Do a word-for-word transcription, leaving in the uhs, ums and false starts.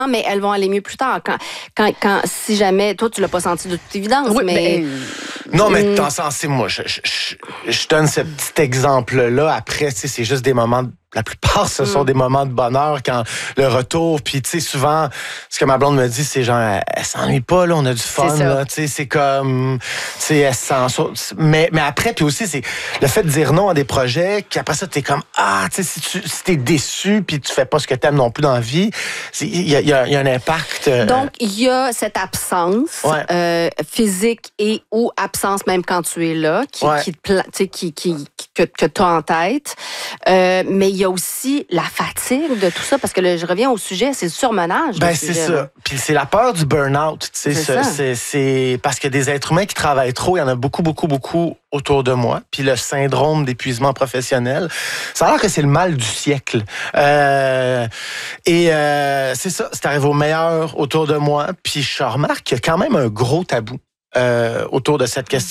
mais elles vont aller mieux plus tard. Quand, quand, quand si jamais, toi, tu l'as pas senti de toute évidence, oui, mais... mais... Non, mais dans le sens, moi, je, je, je, je donne ce petit exemple-là. Après, tu sais, c'est juste des moments... La plupart, ce sont mm. des moments de bonheur quand le retour, puis tu sais, souvent, ce que ma blonde me dit, c'est genre, elle, elle s'ennuie pas, là, on a du fun, là, tu sais, c'est comme, tu sais, elle s'en... Mais, mais après, puis aussi, c'est le fait de dire non à des projets, qu'après ça, t'es comme, ah, tu sais, si, tu, si t'es déçu, puis tu fais pas ce que t'aimes non plus dans la vie, il y a, y, a, y a un impact. Euh... Donc, il y a cette absence ouais. euh, physique et ou absence même quand tu es là, qui, ouais. qui, te, qui, qui, qui, que, que tu as en tête, euh, mais il y a aussi la fatigue de tout ça, parce que là, je reviens au sujet, c'est le surmenage. Ben, c'est sujet, ça. là. Puis c'est la peur du burn-out. C'est, c'est, c'est, c'est parce que des êtres humains qui travaillent trop, il y en a beaucoup, beaucoup, beaucoup autour de moi. Puis le syndrome d'épuisement professionnel, ça a l'air que c'est le mal du siècle. Euh, et euh, c'est ça, c'est arrivé au meilleur autour de moi. Puis je remarque qu'il y a quand même un gros tabou euh, autour de cette question.